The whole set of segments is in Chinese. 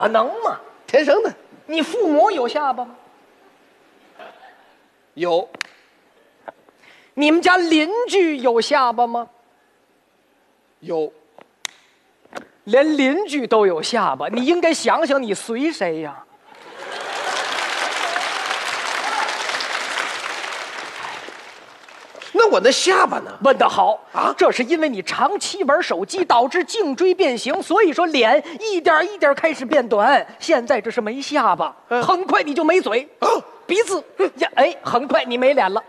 啊？能吗？ 天生的。 你父母有下巴吗？ 有。 你们家邻居有下巴吗？ 有。 连邻居都有下巴，你应该想想你随谁呀？ 那我的下巴呢？ 问得好啊！ 这是因为你长期玩手机导致颈椎变形，所以说脸一点一点开始变短。现在这是没下巴，很快你就没嘴，鼻子呀，哎，很快你没脸了，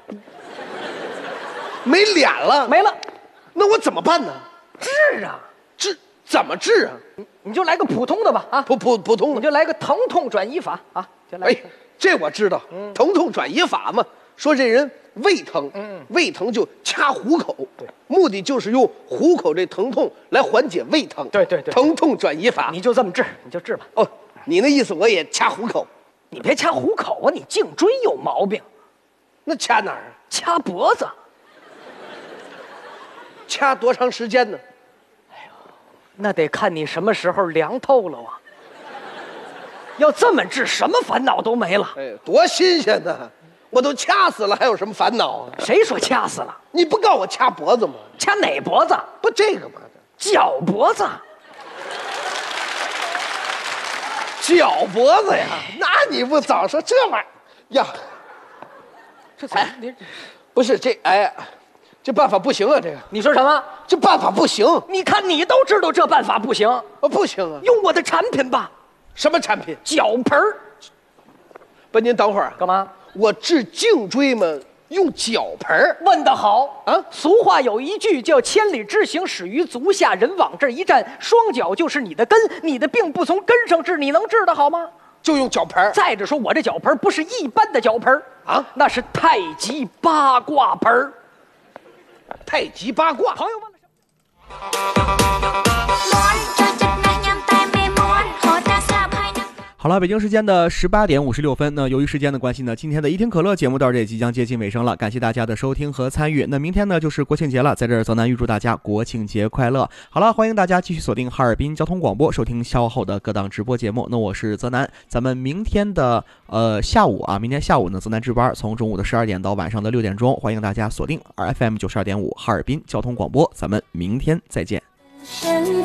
没脸了， 没了。 那我怎么办呢？ 治啊， 治怎么治啊？ 你就来个普通的吧，啊， 普通的， 你就来个疼痛转移法啊，就来。 哎，这我知道，疼痛转移法嘛，说这人胃疼，胃疼就掐虎口，对，目的就是用虎口这疼痛来缓解胃疼， 对， 疼痛转移法， 你就这么治，你就治吧。 哦，你那意思我也掐虎口？ 你别掐虎口啊，你颈椎有毛病。 那掐哪儿？ 掐脖子。 掐多长时间呢？ 那得看你什么时候凉透了啊！要这么治，什么烦恼都没了。 哎，多新鲜呢！我都掐死了，还有什么烦恼啊？ 谁说掐死了？ 你不告我掐脖子吗？ 掐哪脖子？ 不这个吗？ 脚脖子。 脚脖子呀？那你不早说这玩意儿呀？ 这才你不是这哎，这办法不行啊！这个你说什么？ 这办法不行。 你看你都知道这办法不行， 不行啊！ 用我的产品吧。 什么产品？ 脚盆儿。 不，您等会儿。 干嘛？ 我治颈椎嘛，用脚盆儿。 问得好啊！ 俗话有一句叫"千里之行，始于足下，人往这一站，双脚就是你的根，你的病不从根上治，你能治得好吗？ 就用脚盆儿。 再者说，我这脚盆不是一般的脚盆啊， 那是太极八卦盆。 太极八卦。 朋友问了好了，北京时间的18点56分。那由于时间的关系呢，今天的一听可乐节目到这也即将接近尾声了，感谢大家的收听和参与。那明天呢就是国庆节了，在这儿泽南预祝大家国庆节快乐。好了，欢迎大家继续锁定哈尔滨交通广播，收听稍后的各档直播节目。那我是泽南，咱们明天的下午啊，明天下午呢泽南值班，从中午的12点到晚上的6点钟，欢迎大家锁定 FM 92.5哈尔滨交通广播，咱们明天再见。